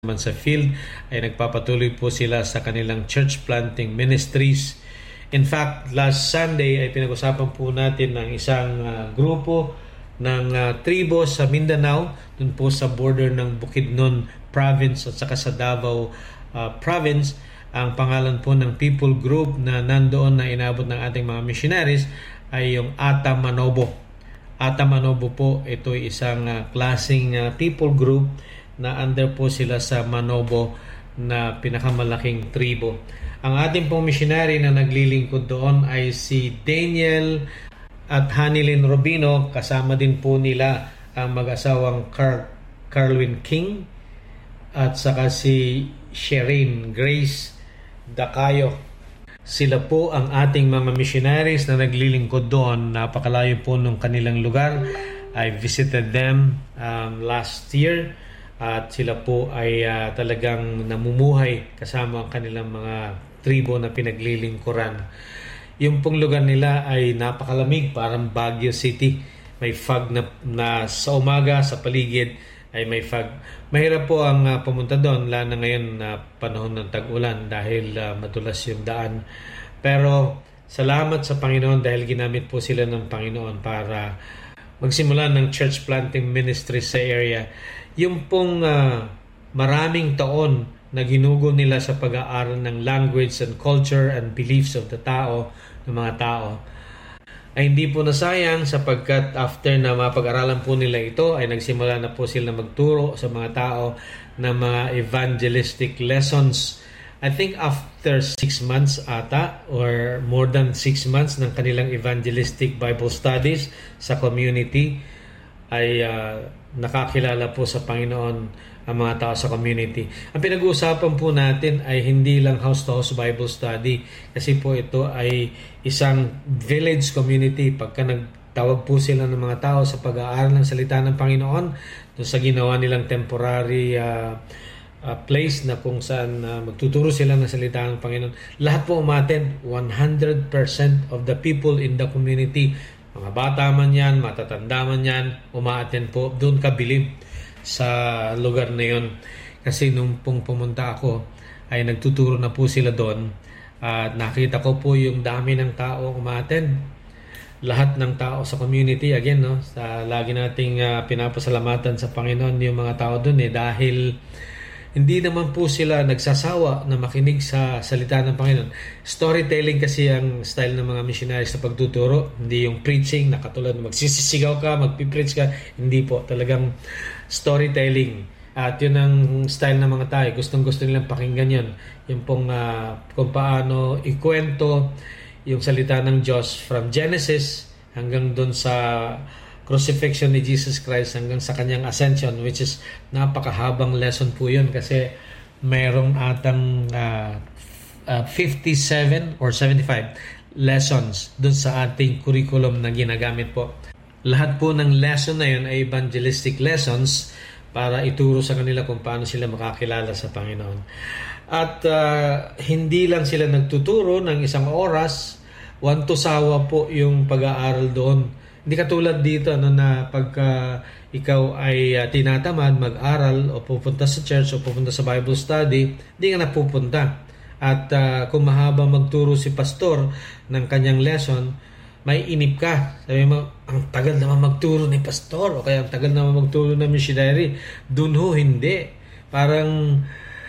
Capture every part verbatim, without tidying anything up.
naman sa field ay nagpapatuloy po sila sa kanilang church planting ministries. In fact, last Sunday ay pinag-usapan po natin ng isang uh, grupo ng uh, tribo sa Mindanao, dun po sa border ng Bukidnon province at saka sa Davao uh, province. Ang pangalan po ng people group na nandoon na inabot ng ating mga missionaries ay yung Ata Manobo. Ata Manobo po, ito ay isang uh, klaseng uh, people group na under po sila sa Manobo na pinakamalaking tribo. Ang ating pong missionary na naglilingkod doon ay si Daniel at Hanilyn Robino. Kasama din po nila ang mag-asawang Carl, Carlwin King at saka si Shireen Grace Dacayo. Sila po ang ating mga missionaries na naglilingkod doon. Napakalayo po nung kanilang lugar. I visited them um, last year. At sila po ay uh, talagang namumuhay kasama ang kanilang mga tribo na pinaglilingkuran. Yung pong lugar nila ay napakalamig, parang Baguio City. May fog na, na sa umaga, sa paligid ay may fog. Mahirap po ang uh, pumunta doon, lalo na ngayon na uh, panahon ng tag-ulan dahil uh, madulas yung daan. Pero salamat sa Panginoon dahil ginamit po sila ng Panginoon para magsimula ng church planting ministry sa area. Yung pong uh, maraming taon na ginugo nila sa pag-aaral ng language and culture and beliefs of the tao, ng mga tao, ay hindi po nasayang sapagkat after na mapag-aralan po nila ito, ay nagsimula na po sila magturo sa mga tao ng mga evangelistic lessons. I think after six months ata or more than six months ng kanilang evangelistic Bible studies sa community, ay uh, nakakilala po sa Panginoon ang mga tao sa community. Ang pinag-uusapan po natin ay hindi lang house-to-house Bible study kasi po ito ay isang village community. Pagka nagtawag po sila ng mga tao sa pag-aaral ng salita ng Panginoon doon sa ginawa nilang temporary uh, uh, place na kung saan uh, magtuturo sila ng salita ng Panginoon, lahat po umattend. one hundred percent of the people in the community, mga bata man yan, matatanda man yan, umaattend po. Doon kabilib sa lugar na yon. Kasi nung pong pumunta ako, ay nagtuturo na po sila doon. At nakita ko po yung dami ng tao umaattend. Lahat ng tao sa community, again, no, sa lagi nating uh, pinapasalamatan sa Panginoon yung mga tao doon eh, dahil hindi naman po sila nagsasawa na makinig sa salita ng Panginoon. Storytelling kasi ang style ng mga missionaries sa pagtuturo. Hindi yung preaching na katulad magsisisigaw ka, magpipreach ka. Hindi po. Talagang storytelling. At yun ang style ng mga tayo. Gustong gusto nilang pakinggan yun. Yung pong uh, kung paano ikwento yung salita ng Diyos from Genesis hanggang dun sa crucifixion ni Jesus Christ hanggang sa kanyang ascension, which is napakahabang lesson po yun kasi mayroong atang uh, uh, fifty-seven or seventy-five lessons dun sa ating curriculum na ginagamit po. Lahat po ng lesson na yun ay evangelistic lessons para ituro sa kanila kung paano sila makakilala sa Panginoon. At uh, hindi lang sila nagtuturo ng isang oras, one to sawa po yung pag-aaral doon. Hindi katulad dito ano, na pagka ikaw ay uh, tinatamad mag-aral o pupunta sa church o pupunta sa Bible study, hindi ka na pupunta. At uh, kung mahaba magturo si pastor ng kanyang lesson, may inip ka. Sabi mo, ang tagal naman magturo ni pastor o kaya ang tagal naman magturo ng missionary. Doon ho, hindi. Parang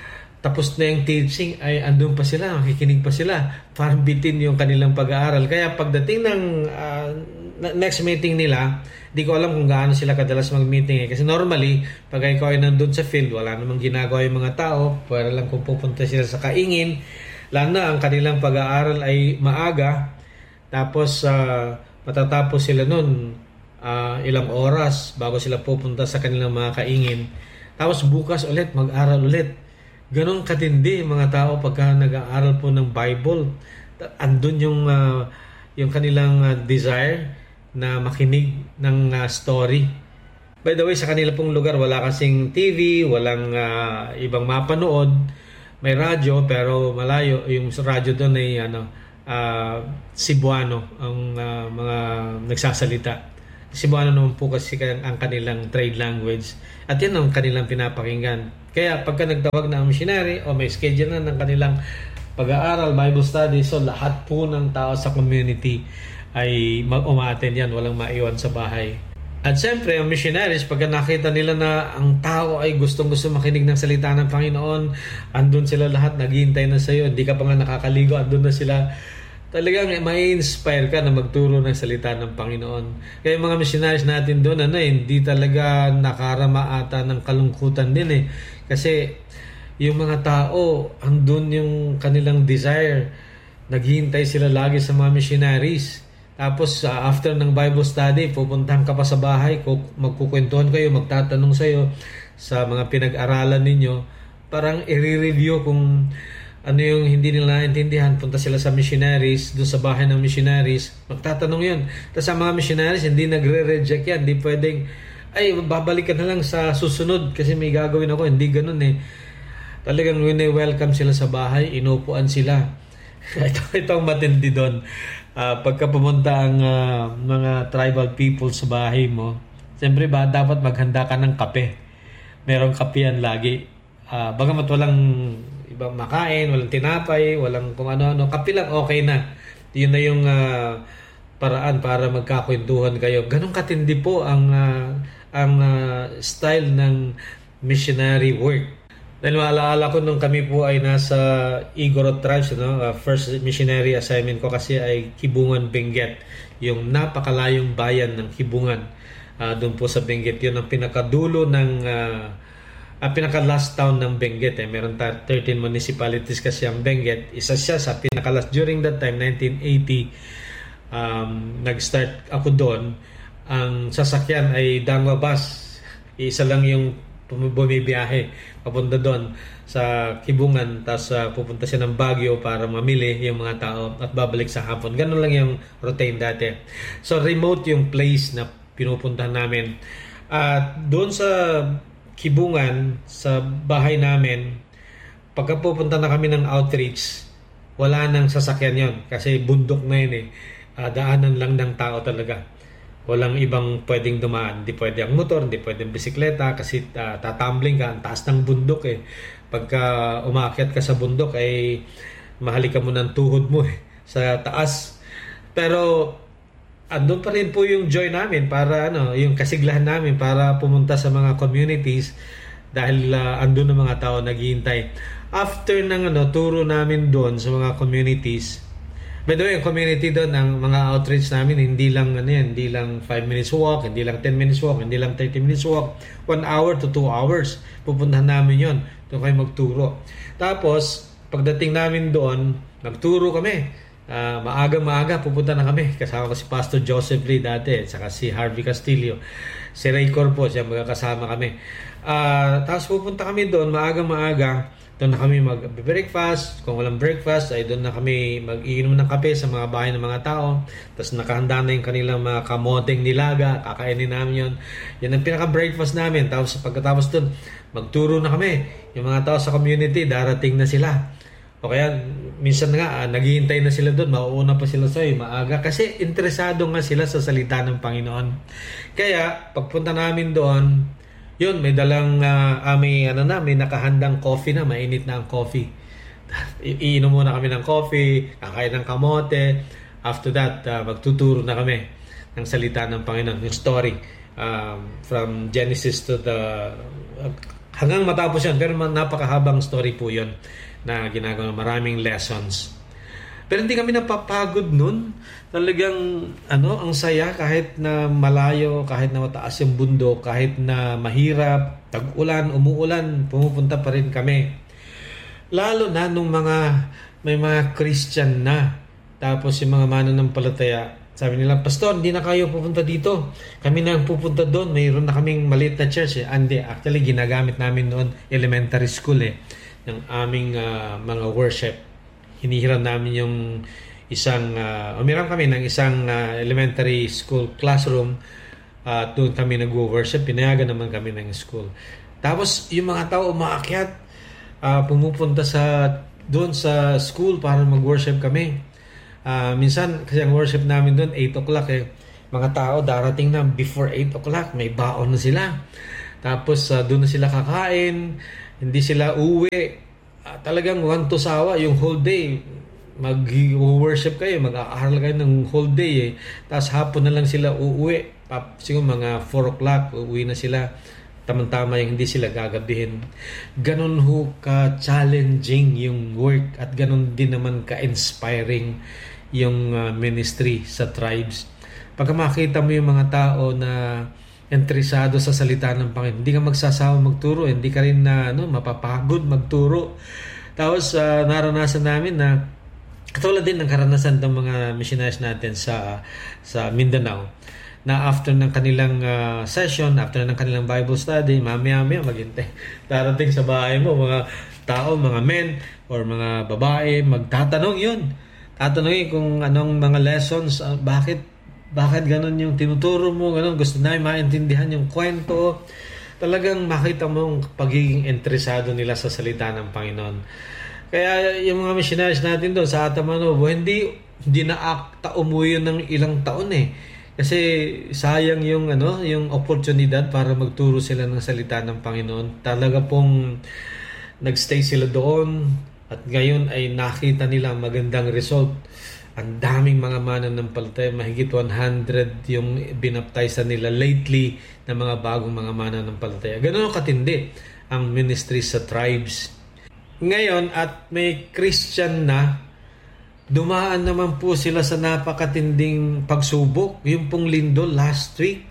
tapos na yung teaching ay andun pa sila, makikinig pa sila. Parang bitin yung kanilang pag-aaral. Kaya pagdating ng uh, next meeting nila, di ko alam kung gaano sila kadalas mag-meeting eh. Kasi normally, pag ikaw ay nandun sa field, wala namang ginagawa yung mga tao, para lang kung pupunta sila sa kaingin. Lalo na ang kanilang pag-aaral ay maaga, tapos uh, matatapos sila nun uh, ilang oras bago sila pupunta sa kanilang mga kaingin. Tapos bukas ulit, mag-aral ulit. Ganon katindi mga tao pagka nag-aaral po ng Bible. Andun yung, uh, yung kanilang uh, desire na makinig ng uh, story. By the way, sa kanila pong lugar, wala kasing T V, walang uh, ibang mapanood. May radyo, pero malayo. Yung radyo doon ay ano, uh, Cebuano ang uh, mga nagsasalita. Cebuano naman po kasi ang kanilang trade language at yan ang kanilang pinapakinggan. Kaya pagka nagtawag na ang missionary o may schedule na ng kanilang pag-aaral, Bible study, so lahat po ng tao sa community ay mag-umaten yan, walang maiwan sa bahay. At siyempre, ang missionaries, pagka nakita nila na ang tao ay gustong-gusto makinig ng salita ng Panginoon, andun sila lahat, naghihintay na sa'yo, hindi ka pa nga nakakaligo, andun na sila. Talagang may inspire ka na magturo ng salita ng Panginoon. Kaya mga missionaries natin doon, ano, hindi talaga nakarama ata ng kalungkutan din eh. Kasi yung mga tao, andun yung kanilang desire. Naghihintay sila lagi sa mga missionaries. Tapos uh, after ng Bible study, pupuntahan ka pa sa bahay, magkukwentuhan kayo, magtatanong sa'yo sa mga pinag-aralan ninyo. Parang i-review kung ano yung hindi nila naintindihan, punta sila sa missionaries, doon sa bahay ng missionaries, magtatanong yun. Tapos sa mga missionaries, hindi nagre-reject yan. Hindi pwedeng, ay, babalik ka na lang sa susunod kasi may gagawin ako. Hindi ganun eh. Talagang wini-welcome sila sa bahay, inupuan sila. ito, ito ang matindi doon. Uh, pagka pumunta ang uh, mga tribal people sa bahay mo, siyempre ba, dapat maghanda ka ng kape. Merong kape yan lagi. Uh, bagamat walang ibang makain, walang tinapay, walang kung ano-ano, kape lang okay na. Yun na yung uh, paraan para magkakwentuhan kayo. Ganong katindi po ang uh, ang uh, style ng missionary work. Dahil maalaala ko nung kami po ay nasa Igorot Tribes, no? uh, first missionary assignment ko kasi ay Kibungan, Benguet. Yung napakalayong bayan ng Kibungan. Uh, doon po sa Benguet. Yun ang pinakadulo ng uh, ang pinaka-last town ng Benguet. Eh. Meron ta thirteen municipalities kasi ang Benguet. Isa siya sa pinaka-last. During that time, nineteen eighty, um, nag-start ako doon. Ang sasakyan ay Dangwa Bus. Isa lang yung bumibiyahe papunta doon sa Kibungan. Tapos uh, pupunta siya ng Baguio para mamili yung mga tao at babalik sa hapon. Ganun lang yung routine dati. So, remote yung place na pinupuntahan namin. At uh, doon sa Kibungan, sa bahay namin, pagka pupunta na kami ng outreach, wala nang sasakyan yon kasi bundok na yun eh. Uh, daanan lang ng tao talaga. Walang ibang pwedeng dumaan. Hindi pwede ang motor, hindi pwede ang bisikleta kasi uh, tatumbling ka. Ang taas ng bundok eh. Pagka umakyat ka sa bundok ay mahalik ka mo ng tuhod mo eh, sa taas. Pero andun pa rin po yung joy namin para ano, yung kasiglahan namin para pumunta sa mga communities dahil uh, andun ang mga tao naghihintay. After ng ano, turo namin doon sa mga communities, by the way, yung community doon, ang mga outreach namin, hindi lang ano yan, hindi lang five minutes walk, hindi lang ten minutes walk, hindi lang thirty minutes walk, one hour to two hours. Pupuntahan namin yon. Doon kayo magturo. Tapos, pagdating namin doon, nagturo kami. Uh, maaga-maaga pupunta na kami. Kasama ko si Pastor Joseph Lee dati, saka si Harvey Castillo. Si Ray Corpo, siya magkakasama kami. Uh, tapos pupunta kami doon, maaga-maaga. Doon na kami mag-breakfast. Kung walang breakfast, ay doon na kami mag-iinom ng kape sa mga bahay ng mga tao. Tapos nakahanda na yung kanilang mga kamoteng nilaga. Kakainin namin yun. Yan ang pinaka-breakfast namin. Tapos pagkatapos doon, magturo na kami. Yung mga tao sa community, darating na sila. O kaya, minsan nga, ah, naghihintay na sila doon, mauuna pa sila sa'yo, maaga. Kasi interesado nga sila sa salita ng Panginoon. Kaya, pagpunta namin doon, yun, may dalang, uh, ah, may, ano na, may nakahandang coffee na, mainit na ang coffee. I- iinom muna kami ng coffee, kakain ng kamote. After that, uh, magtuturo na kami ng salita ng Panginoon, yung story. Um, from Genesis to the... Uh, hanggang matapos yun, pero napakahabang story po yun na ginagawa, maraming lessons. Pero hindi kami napapagod nun. Talagang ano, ang saya kahit na malayo, kahit na mataas yung bundok, kahit na mahirap, tag-ulan, umuulan, pumupunta pa rin kami. Lalo na nung mga may mga Christian na. Tapos yung mga mananampalataya, sabi nila, Pastor, hindi na kayo pupunta dito. Kami na ang pupunta doon. Mayroon na kaming maliit na church eh. Hindi, actually ginagamit namin noon elementary school eh. Ng aming uh, mga worship. Hinihiram namin yung isang, uh, umiram kami ng isang uh, elementary school classroom at uh, doon kami nag-worship. Pinayagan naman kami ng school. Tapos yung mga tao umaakyat, uh, pumupunta sa doon sa school para mag-worship kami. Uh, minsan, kasi ang worship namin doon, eight o'clock eh. mga tao darating na before eight o'clock, may baon na sila. Tapos uh, doon na sila kakain, hindi sila uwi. Uh, talagang one to sawa yung whole day. Mag-worship kayo, mag-aaral kayo ng whole day eh. Tapos hapon na lang sila uuwi. Siguro mga four o'clock, uuwi na sila. Tamang-tama yung hindi sila gagabihin. Ganon ho ka-challenging yung work at ganon din naman ka-inspiring yung uh, ministry sa tribes. Pagka makita mo yung mga tao na interesado sa salita ng Panginoon, hindi ka magsasawa magturo, hindi ka rin na ano, mapapagod magturo. Tapos uh, naranasan namin na katulad din ng karanasan ng mga missionaries natin sa sa Mindanao, na after ng kanilang uh, session, after ng kanilang Bible study, mamaya-maya maghintay. Darating sa bahay mo, mga tao, mga men, or mga babae, magtatanong yun. Tatanungin kung anong mga lessons, uh, bakit, bakit ganun yung tinuturo mo, ganun, gusto namin maintindihan yung kwento. Talagang makita mo yung pagiging interesado nila sa salita ng Panginoon. Kaya yung mga missionaries natin doon sa Atamanobo, hindi, hindi na-akta umuwi ng ilang taon eh. Kasi sayang yung ano, yung oportunidad para magturo sila ng salita ng Panginoon. Talaga pong nagstay sila doon at ngayon ay nakita nila magandang result. Ang daming mga mananampalataya, mahigit one hundred yung binaptize nila lately na mga bagong mga mananampalataya. Ganun katindi ang ministry sa tribes. Ngayon at may Christian na, dumaan naman po sila sa napakatinding pagsubok. Yung pong lindol last week,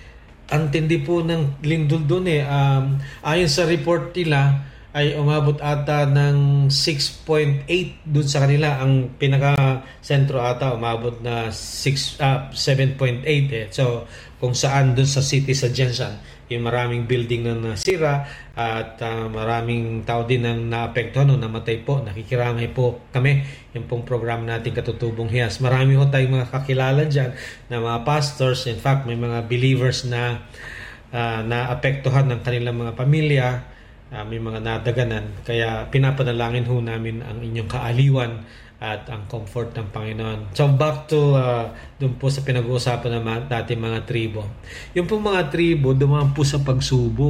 ang tindi po ng lindol doon eh. Um, ayon sa report nila, ay umabot ata ng six point eight doon sa kanila. Ang pinaka-sentro ata umabot na six, uh, seven point eight eh. So kung saan doon sa city sa Jensan, yung maraming building na nasira at uh, maraming tao din ang naapektuhan o namatay po. Nakikiramay po kami yung pong program natin Katutubong Hiyas. Marami ho tayong mga kakilala dyan na mga pastors. In fact, may mga believers na uh, naapektuhan ng kanilang mga pamilya. Uh, may mga nadaganan. Kaya pinapanalangin ho namin ang inyong kaaliwan at ang comfort ng Panginoon. So back to uh, dun po sa pinag-uusapan naman natin mga tribo. Yung pong mga tribo dumaan po sa pagsubok.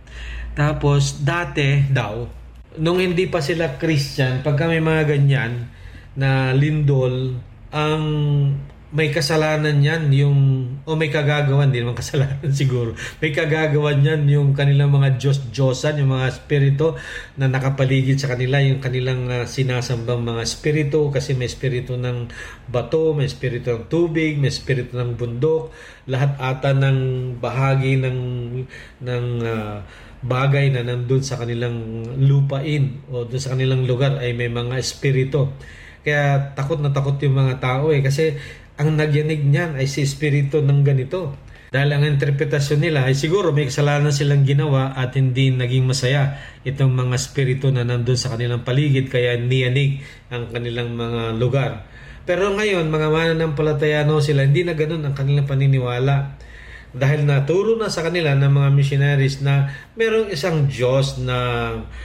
Tapos dati daw, nung hindi pa sila Christian, pagka may mga ganyan na lindol, ang may kasalanan yan yung, o may kagagawan, hindi naman kasalanan siguro, may kagagawan yan yung kanilang mga Diyos-Diyosan, yung mga spirito na nakapaligid sa kanila, yung kanilang uh, sinasambang mga spirito, kasi may spirito ng bato, may spirito ng tubig, may spirito ng bundok, lahat ata ng bahagi ng ng uh, bagay na nandun sa kanilang lupain o dun sa kanilang lugar ay may mga espiritu. Kaya takot na takot yung mga tao eh, kasi ang nagyanig niyan ay si espiritu ng ganito. Dahil ang interpretasyon nila ay siguro may kasalanan silang ginawa at hindi naging masaya itong mga espiritu na nandun sa kanilang paligid, kaya niyanig ang kanilang mga lugar. Pero ngayon, mga mananampalatayano sila, hindi na ganun ang kanilang paniniwala. Dahil naturo na sa kanila ng mga missionaries na merong isang Diyos na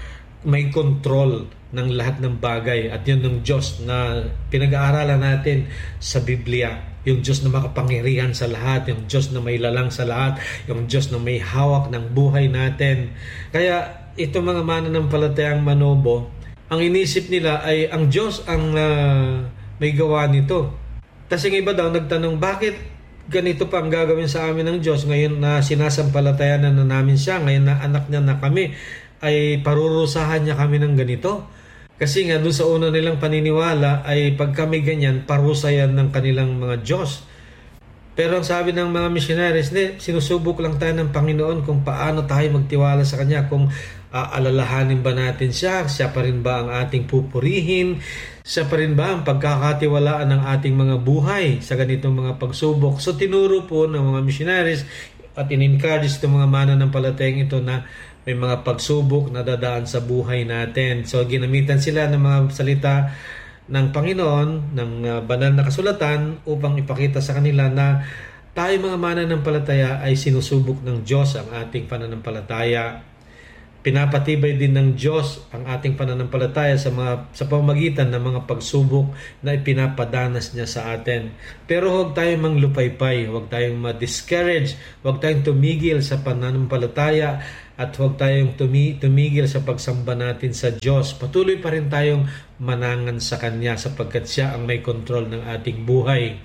may control ng lahat ng bagay, at yun ng Diyos na pinag-aaralan natin sa Biblia, yung Diyos na makapangyarihan sa lahat, yung Diyos na may lalang sa lahat, yung Diyos na may hawak ng buhay natin. Kaya ito mga mananampalatayang Manobo, ang inisip nila ay ang Diyos ang uh, may gawa nito. Kasi ng iba daw nagtanong, bakit ganito pa ang gagawin sa amin ng Diyos ngayon na sinasampalatayan na namin siya, ngayon na anak niya na kami, ay parurusahan niya kami ng ganito? Kasi nga doon sa una nilang paniniwala ay pag kami ganyan, parusa yan ng kanilang mga Diyos. Pero ang sabi ng mga missionaries, sinusubok lang tayo ng Panginoon kung paano tayo magtiwala sa Kanya, kung uh, alalahanin ba natin siya, siya pa rin ba ang ating pupurihin, siya pa rin ba ang pagkakatiwalaan ng ating mga buhay sa ganitong mga pagsubok. So tinuro po ng mga missionaries at in-encourage itong mga mananampalatayang ito na may mga pagsubok na dadaan sa buhay natin. So ginamitan sila ng mga salita ng Panginoon, ng uh, banal na kasulatan upang ipakita sa kanila na tayo mga mananampalataya ay sinusubok ng Diyos ang ating pananampalataya. pinapatibay din ng Diyos ang ating pananampalataya sa mga sa pamamagitan ng mga pagsubok na ipinapadanas niya sa atin. Pero huwag tayong manglupaypay, huwag tayong ma-discourage, huwag tayong tumigil sa pananampalataya at huwag tayong tumi- tumigil sa pagsamba natin sa Diyos. Patuloy pa rin tayong manangan sa Kanya sapagkat Siya ang may kontrol ng ating buhay.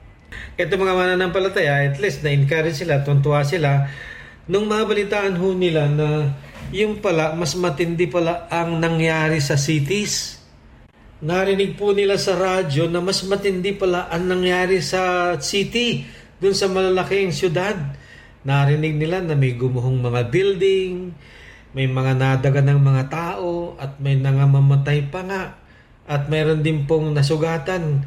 Ito mga mananampalataya, at least na-encourage sila, tuntua sila nung mabalitaan ho nila na yung pala, mas matindi pala ang nangyari sa cities. Narinig po nila sa radyo na mas matindi pala ang nangyari sa city, dun sa malalaking syudad. Narinig nila na may gumuhong mga building, may mga nadaga ng mga tao, at may nangamamatay pa nga. At mayroon din pong nasugatan.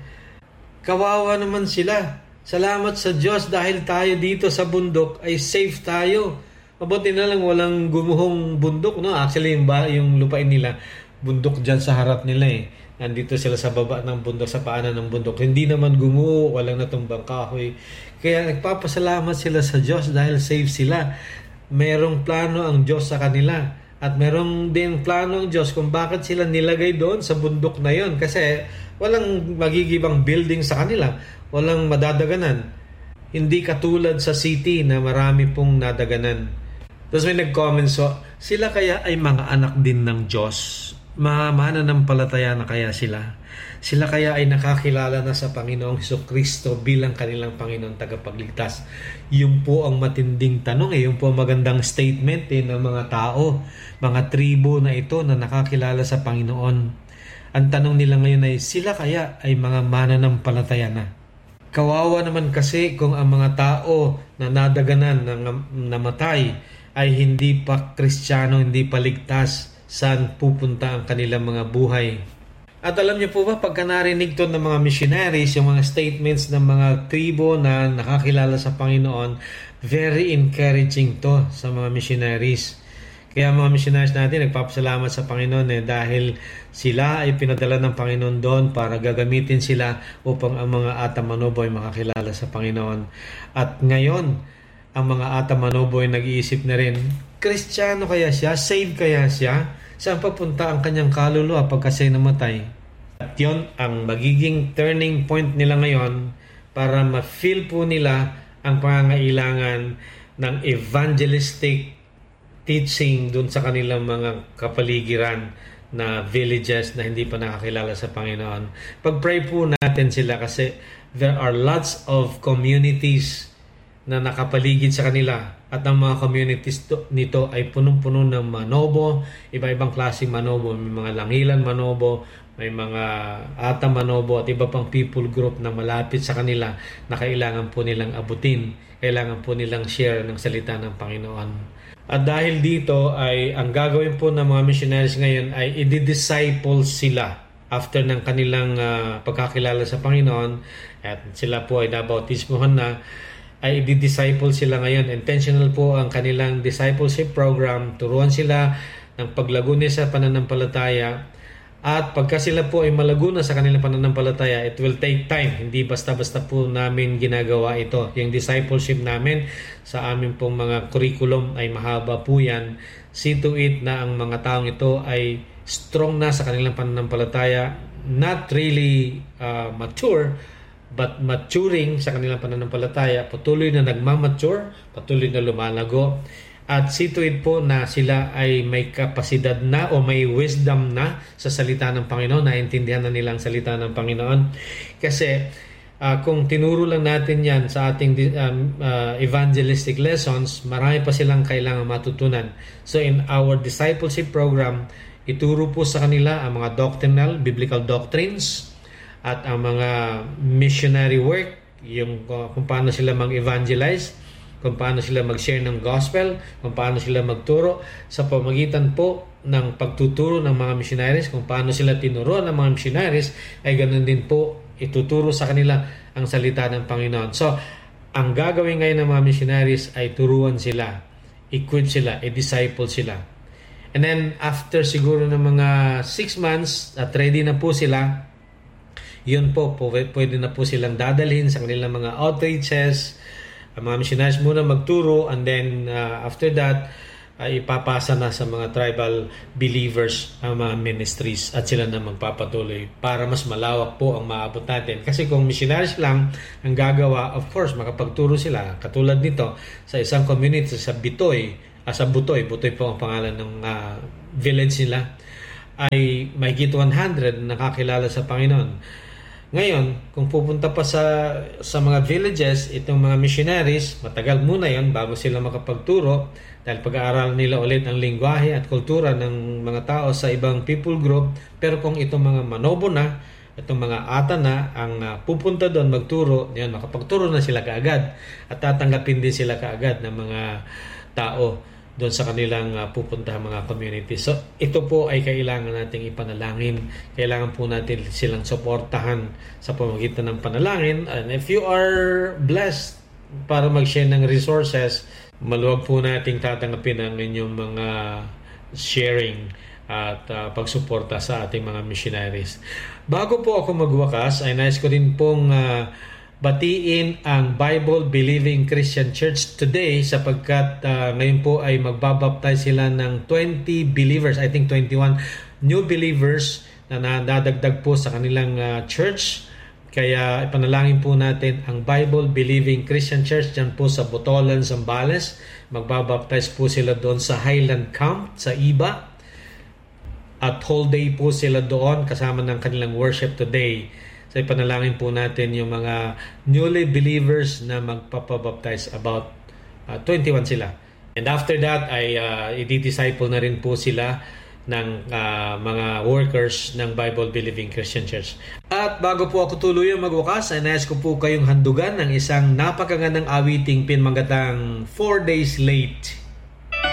Kawawa naman sila. Salamat sa Diyos dahil tayo dito sa bundok ay safe tayo. Mabuti na lang walang gumuhong bundok, no? Actually, yung, ba, yung lupain nila, bundok dyan sa harap nila eh. Nandito sila sa baba ng bundok, sa paanan ng bundok. Hindi naman gumuho, walang natumbang kahoy. Kaya nagpapasalamat sila sa Diyos dahil safe sila. Merong plano ang Diyos sa kanila. At merong din plano ang Diyos kung bakit sila nilagay doon sa bundok na yon. Kasi walang magigibang building sa kanila. Walang madadaganan. Hindi katulad sa city na marami pong nadaganan. Tapos may nag-comment, so, sila kaya ay mga anak din ng Diyos? Mananampalataya na kaya sila? Sila kaya ay nakakilala na sa Panginoong Hesukristo bilang kanilang Panginoong tagapagligtas? Yun po ang matinding tanong eh. Yun po ang magandang statement eh, ng mga tao, mga tribo na ito na nakakilala sa Panginoon. Ang tanong nila ngayon ay, sila kaya ay mga mananampalataya na? Kawawa naman kasi kung ang mga tao na nadaganan, na namatay, ay hindi pa Kristiyano, hindi pa ligtas, saan pupunta ang kanilang mga buhay. At alam niyo po ba, pagka narinig to ng mga missionaries, yung mga statements ng mga tribo na nakakilala sa Panginoon, very encouraging to sa mga missionaries. Kaya mga missionaries natin, nagpapasalamat sa Panginoon eh, dahil sila ay pinadala ng Panginoon doon para gagamitin sila upang ang mga Ata Manobo ay makakilala sa Panginoon. At ngayon, ang mga Ata Manobo ay nag-iisip na rin, Kristiyano kaya siya? Save kaya siya? Saan papunta ang kanyang kaluluwa pagka siya namatay? At yun ang magiging turning point nila ngayon para ma-feel po nila ang pangangailangan ng evangelistic teaching dun sa kanilang mga kapaligiran na villages na hindi pa nakakilala sa Panginoon. Pag-pray po natin sila kasi there are lots of communities na nakapaligid sa kanila at ang mga communities to, nito ay punong-puno ng Manobo, iba-ibang klaseng Manobo, may mga Langilan Manobo, may mga Ata Manobo at iba pang people group na malapit sa kanila na kailangan po nilang abutin, kailangan po nilang share ng salita ng Panginoon. At dahil dito ay ang gagawin po ng mga missionaries ngayon ay i-disciple sila after ng kanilang uh, pagkakilala sa Panginoon at sila po ay nabautismohan na, ay i-disciple sila ngayon. Intentional po ang kanilang discipleship program. Turuan sila ng paglago nila sa pananampalataya. At pagka sila po ay malago na sa kanilang pananampalataya, it will take time. Hindi basta-basta po namin ginagawa ito. Yung discipleship namin sa amin pong mga curriculum ay mahaba po yan. See to it na ang mga taong ito ay strong na sa kanilang pananampalataya. Not really uh, mature, but maturing sa kanilang pananampalataya, patuloy na nagmamature, patuloy na lumalago, at see to it po na sila ay may kapasidad na o may wisdom na sa salita ng Panginoon, naintindihan na nilang salita ng Panginoon. Kasi uh, kung tinuro lang natin yan sa ating um, uh, evangelistic lessons, marami pa silang kailangan matutunan. So in our discipleship program, ituro po sa kanila ang mga doctrinal, biblical doctrines, at ang mga missionary work, yung uh, kung paano sila mag-evangelize, kung paano sila mag-share ng gospel, kung paano sila magturo sa pamagitan po ng pagtuturo ng mga missionaries, kung paano sila tinuruan ng mga missionaries, ay ganoon din po ituturo sa kanila ang salita ng Panginoon. So, ang gagawin ngayon ng mga missionaries ay turuan sila, equip sila, i-disciple sila. And then, after siguro ng mga six months at ready na po sila, yun po, pwede na po silang dadalhin sa kanilang mga outreaches. Ang mga missionaries muna magturo, and then uh, after that, ay ipapasa na sa mga tribal believers ang mga ministries at sila na magpapatuloy para mas malawak po ang maabot natin. Kasi kung missionaries lang ang gagawa, of course, makapagturo sila. Katulad nito, sa isang community sa Bitoy, ah, sa Butoy, Butoy po ang pangalan ng uh, village nila, ay mahigit one hundred na nakakilala sa Panginoon. Ngayon, kung pupunta pa sa sa mga villages, itong mga missionaries, matagal muna yon bago sila makapagturo dahil pag-aaral nila ulit ang lingwahe at kultura ng mga tao sa ibang people group. Pero kung itong mga manobo na, itong mga ata na ang uh, pupunta doon magturo, yan, makapagturo na sila kaagad at tatanggapin din sila kaagad ng mga tao doon sa kanilang uh, pupuntahan mga community. So, ito po ay kailangan nating ipanalangin. Kailangan po natin silang suportahan sa pamamagitan ng panalangin. And if you are blessed para mag-share ng resources, maluwag po nating tatanggapin ang inyong mga sharing at uh, pagsuporta sa ating mga missionaries. Bago po ako magwakas, ay nais ko rin pong uh, batiin ang Bible Believing Christian Church today sapagkat uh, ngayon po ay magbabaptize sila ng twenty believers, I think twenty-one new believers na nadadagdag po sa kanilang uh, church. Kaya ipanalangin po natin ang Bible Believing Christian Church dyan po sa Botolan, Zambales. Magbabaptize po sila doon sa Highland Camp sa Iba. At whole day po sila doon kasama ng kanilang worship today. So ipanalangin po natin yung mga newly believers na magpapabaptize, about uh, twenty-one sila. And after that ay uh, i-disciple na rin po sila ng uh, mga workers ng Bible Believing Christian Church. At bago po ako tuluyang magwakas, ay nais ko po kayong handugan ng isang napakagandang awiting pinamagatang Four Days Late.